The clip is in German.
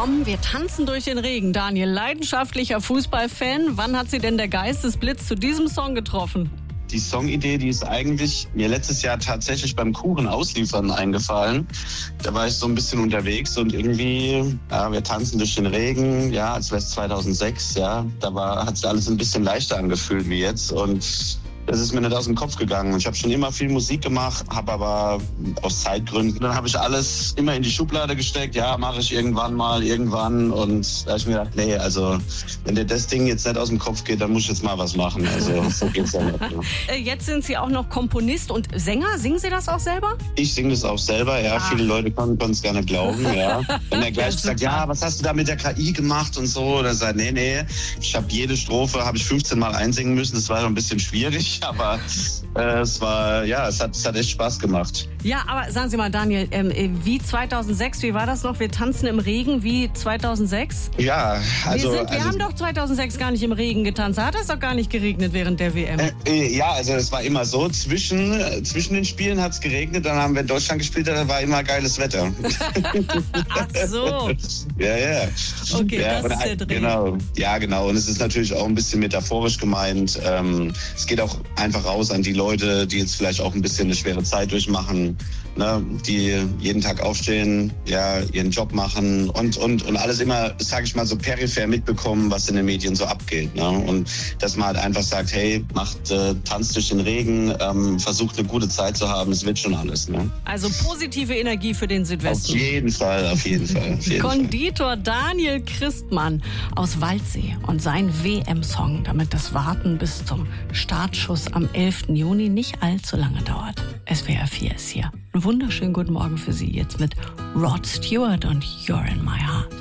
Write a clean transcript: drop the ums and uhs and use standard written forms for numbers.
Komm, wir tanzen durch den Regen. Daniel, leidenschaftlicher Fußballfan. Wann hat Sie denn der Geistesblitz zu diesem Song getroffen? Die Songidee, die ist eigentlich mir letztes Jahr tatsächlich beim Kuchen ausliefern eingefallen. Da war ich so ein bisschen unterwegs und irgendwie, ja, wir tanzen durch den Regen, ja, als wäre es 2006, ja, hat sich alles ein bisschen leichter angefühlt wie jetzt und das ist mir nicht aus dem Kopf gegangen. Ich habe schon immer viel Musik gemacht, habe aber aus Zeitgründen, dann habe ich alles immer in die Schublade gesteckt. Ja, mache ich irgendwann. Und da habe ich mir gedacht, nee, also wenn dir das Ding jetzt nicht aus dem Kopf geht, dann muss ich jetzt mal was machen. Also so geht's ja nicht. Ne? Jetzt sind Sie auch noch Komponist und Sänger. Singen Sie das auch selber? Ich singe das auch selber, ja. Ach. Viele Leute konnten es gar nicht glauben, ja. Wenn er gleich sagt, ja, was hast du da mit der KI gemacht und so, dann sagt nee. Ich habe jede Strophe 15 Mal einsingen müssen. Das war schon ein bisschen schwierig. Aber es hat echt Spaß gemacht. Ja, aber sagen Sie mal, Daniel, wie 2006, wie war das noch? Wir tanzen im Regen wie 2006? Ja, wir haben doch 2006 gar nicht im Regen getanzt. Da hat es doch gar nicht geregnet während der WM. Ja, also es war immer so, zwischen den Spielen hat es geregnet, dann haben wir in Deutschland gespielt, da war immer geiles Wetter. Ach so. Ja. Okay, ja, das ist der Dreh. Genau. Ja, genau. Und es ist natürlich auch ein bisschen metaphorisch gemeint. Es geht auch einfach raus an die Leute, die jetzt vielleicht auch ein bisschen eine schwere Zeit durchmachen, ne, die jeden Tag aufstehen, ja, ihren Job machen und alles immer, sage ich mal, so peripher mitbekommen, was in den Medien so abgeht. Ne? Und dass man halt einfach sagt, hey, tanzt durch den Regen, versucht eine gute Zeit zu haben, es wird schon alles. Ne? Also positive Energie für den Südwesten. Auf jeden Fall. Konditor Daniel Christmann aus Waldsee und sein WM-Song, damit das Warten bis zum Startschuss am 11. Juni nicht allzu lange dauert. SWR 4 ist hier. Einen wunderschönen guten Morgen für Sie jetzt mit Rod Stewart und You're in My Heart.